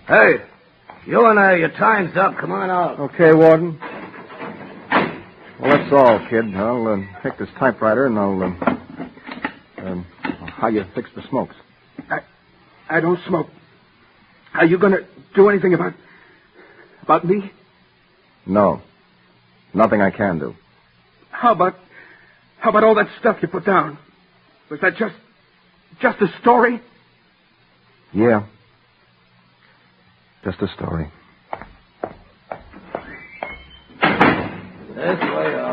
Hey, you in there, your time's up. Come on out. Okay, Warden. Well, that's all, kid. I'll take this typewriter and I'll how you fix the smokes. I don't smoke. Are you going to do anything about me? No. Nothing I can do. How about all that stuff you put down? Was that just a story? Yeah. Just a story. This way